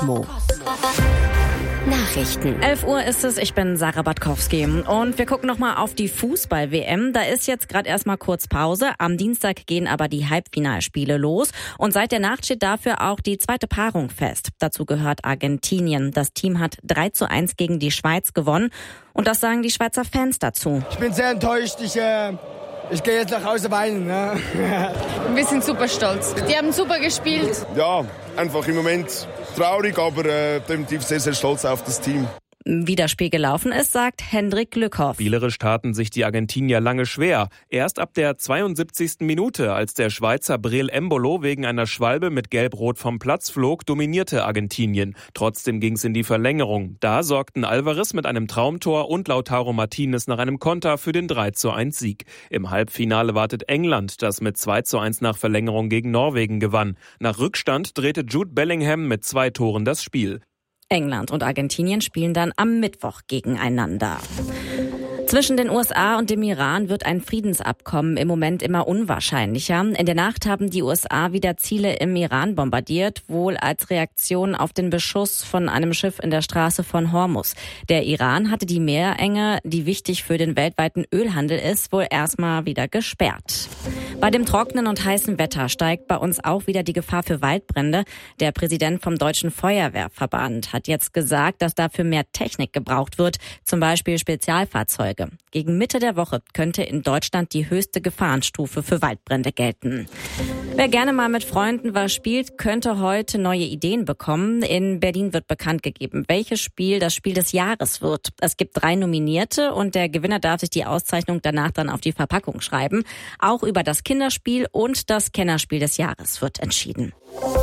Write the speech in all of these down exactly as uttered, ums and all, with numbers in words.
Cosmo. Nachrichten. elf Uhr ist es, ich bin Sarah Batkowski und wir gucken nochmal auf die Fußball-W M. Da ist jetzt gerade erstmal kurz Pause. Am Dienstag gehen aber die Halbfinalspiele los und seit der Nacht steht dafür auch die zweite Paarung fest. Dazu gehört Argentinien. Das Team hat drei zu eins gegen die Schweiz gewonnen und das sagen die Schweizer Fans dazu. Ich bin sehr enttäuscht. Ich, äh, ich gehe jetzt nach Hause weinen. Ne? Wir sind super stolz. Die haben super gespielt. Ja, einfach im Moment traurig, aber äh, definitiv sehr, sehr stolz auf das Team. Wie das Spiel gelaufen ist, sagt Hendrik Glückhoff. Spielerisch taten sich die Argentinier lange schwer. Erst ab der zweiundsiebzigsten Minute, als der Schweizer Breel Embolo wegen einer Schwalbe mit Gelb-Rot vom Platz flog, dominierte Argentinien. Trotzdem ging es in die Verlängerung. Da sorgten Alvarez mit einem Traumtor und Lautaro Martinez nach einem Konter für den drei zu eins Sieg. Im Halbfinale wartet England, das mit zwei zu eins nach Verlängerung gegen Norwegen gewann. Nach Rückstand drehte Jude Bellingham mit zwei Toren das Spiel. England und Argentinien spielen dann am Mittwoch gegeneinander. Zwischen den U S A und dem Iran wird ein Friedensabkommen im Moment immer unwahrscheinlicher. In der Nacht haben die U S A wieder Ziele im Iran bombardiert, wohl als Reaktion auf den Beschuss von einem Schiff in der Straße von Hormuz. Der Iran hatte die Meerenge, die wichtig für den weltweiten Ölhandel ist, wohl erstmal wieder gesperrt. Bei dem trockenen und heißen Wetter steigt bei uns auch wieder die Gefahr für Waldbrände. Der Präsident vom Deutschen Feuerwehrverband hat jetzt gesagt, dass dafür mehr Technik gebraucht wird, zum Beispiel Spezialfahrzeuge. Gegen Mitte der Woche könnte in Deutschland die höchste Gefahrenstufe für Waldbrände gelten. Wer gerne mal mit Freunden was spielt, könnte heute neue Ideen bekommen. In Berlin wird bekannt gegeben, welches Spiel das Spiel des Jahres wird. Es gibt drei Nominierte und der Gewinner darf sich die Auszeichnung danach dann auf die Verpackung schreiben. Auch über das Kinderspiel und das Kennerspiel des Jahres wird entschieden.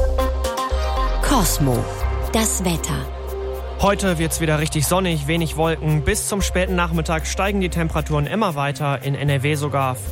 Cosmo. Das Wetter. Heute wird's wieder richtig sonnig, wenig Wolken. Bis zum späten Nachmittag steigen die Temperaturen immer weiter, in N R W sogar